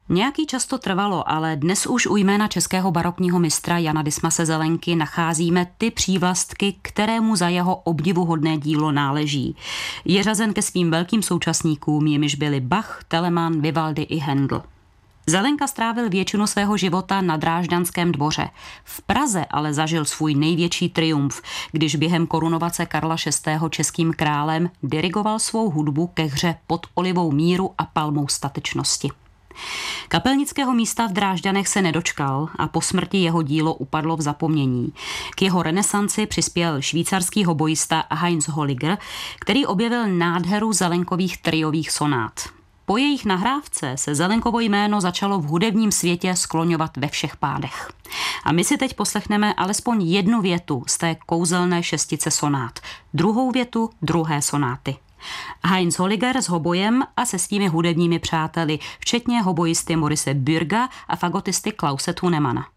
Nějaký čas to trvalo, ale dnes už u jména českého barokního mistra Jana Dismase Zelenky nacházíme ty přívlastky, kterému za jeho obdivuhodné dílo náleží. Je řazen ke svým velkým současníkům, jimiž byli Bach, Telemann, Vivaldi i Händel. Zelenka strávil většinu svého života na Drážďanském dvoře. V Praze ale zažil svůj největší triumf, když během korunovace Karla VI. Českým králem dirigoval svou hudbu ke hře Pod olivou míru a palmou statečnosti. Kapelnického místa v Drážďanech se nedočkal a po smrti jeho dílo upadlo v zapomnění. K jeho renesanci přispěl švýcarský hoboista Heinz Holliger, který objevil nádheru Zelenkových triových sonát. Po jejich nahrávce se Zelenkovo jméno začalo v hudebním světě skloňovat ve všech pádech. A my si teď poslechneme alespoň jednu větu z té kouzelné šestice sonát, druhou větu druhé sonáty. Heinz Holliger s hobojem a se svými hudebními přáteli, včetně hobojisty Morise Bürga a fagotisty Klause Thunemana.